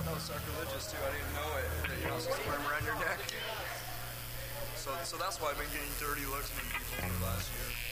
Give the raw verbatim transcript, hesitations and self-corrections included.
That was sacrilegious too. I didn't know it. That you're not supposed to wear them around your neck. So, so that's why I've been getting dirty looks from people for the last year.